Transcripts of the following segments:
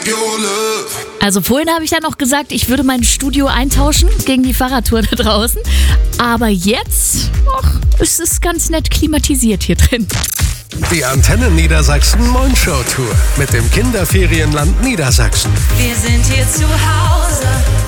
Also vorhin habe ich ja noch gesagt, ich würde mein Studio eintauschen gegen die Fahrradtour da draußen. Aber jetzt ist es ganz nett klimatisiert hier drin. Die Antenne Niedersachsen Moin-Show Tour mit dem Kinderferienland Niedersachsen. Wir sind hier zu Hause.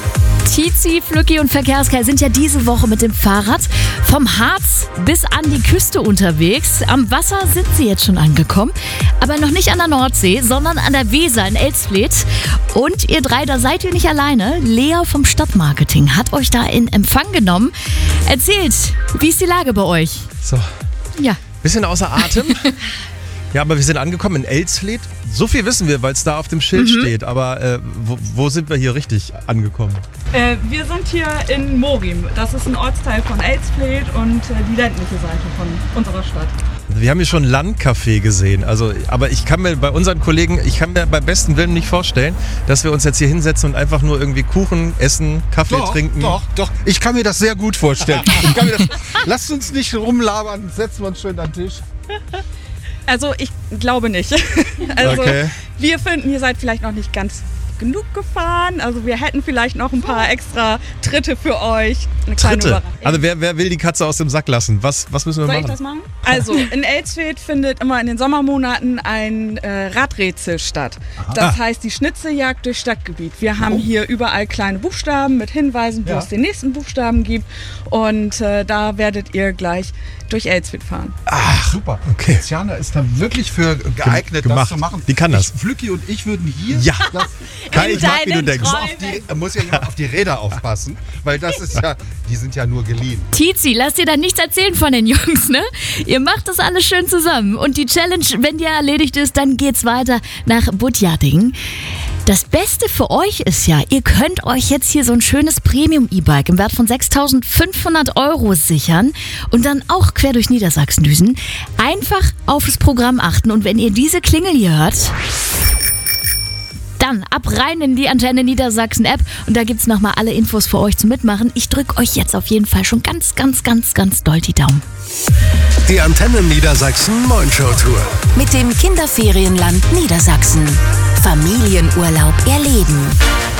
Tizi, Flücki und Verkehrskerl sind ja diese Woche mit dem Fahrrad vom Harz bis an die Küste unterwegs. Am Wasser sind sie jetzt schon angekommen, aber noch nicht an der Nordsee, sondern an der Weser in Elsfleth. Und ihr drei, da seid ihr nicht alleine. Lea vom Stadtmarketing hat euch da in Empfang genommen. Erzählt, wie ist die Lage bei euch? So, Ja. bisschen außer Atem. Ja, aber wir sind angekommen in Elsfleth. So viel wissen wir, weil es da auf dem Schild steht. Aber wo sind wir hier richtig angekommen? Wir sind hier in Morim. Das ist ein Ortsteil von Elsfleth und die ländliche Seite von unserer Stadt. Wir haben hier schon Landcafé gesehen. Also, aber ich kann mir bei unseren Kollegen, beim besten Willen nicht vorstellen, dass wir uns jetzt hier hinsetzen und einfach nur irgendwie Kuchen essen, Kaffee trinken. Doch. Ich kann mir das sehr gut vorstellen. Lasst uns nicht rumlabern, setzen wir uns schön an den Tisch. Also ich glaube nicht. Also Okay. wir finden, ihr seid vielleicht noch nicht ganz genug gefahren. Also wir hätten vielleicht noch ein paar extra Tritte für euch. Eine kleine Dritte. Überraschung. Also wer will die Katze aus dem Sack lassen? Was müssen wir Soll ich machen? das machen? Also in Elsfleth findet immer in den Sommermonaten ein Radrätsel statt. Das heißt die Schnitzeljagd durch Stadtgebiet. Wir haben hier überall kleine Buchstaben mit Hinweisen, wo es den nächsten Buchstaben gibt. Und da werdet ihr gleich durch Elsfleth fahren. Ach, super. Okay. Tiziana ist da wirklich für geeignet, gemacht. das zu machen. Die kann das. Flücki und ich würden hier... Ja. Das, Kai, ich mag, wie du denkst. muss ja jemand auf die Räder aufpassen, weil das ist ja, die sind ja nur geliehen. Tizi, lasst dir da nichts erzählen von den Jungs, ne? Ihr macht das alles schön zusammen. Und die Challenge, wenn die erledigt ist, dann geht's weiter nach Budjading. Das Beste für euch ist ja, ihr könnt euch jetzt hier so ein schönes Premium-E-Bike im Wert von 6.500 € sichern und dann auch quer durch Niedersachsen düsen. Einfach auf das Programm achten und wenn ihr diese Klingel hier hört, dann ab rein in die Antenne Niedersachsen App und da gibt's nochmal alle Infos für euch zum Mitmachen. Ich drücke euch jetzt auf jeden Fall schon ganz doll die Daumen. Die Antenne Niedersachsen Moin-Show Tour. Mit dem Kinderferienland Niedersachsen. Familienurlaub erleben.